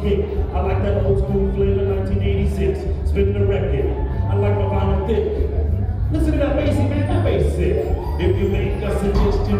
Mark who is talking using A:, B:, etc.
A: get. I like that old school flavor, 1986. Spin the record. I like my vinyl thick. Listen to that bassy man, that bass sick. If you make a suggestion,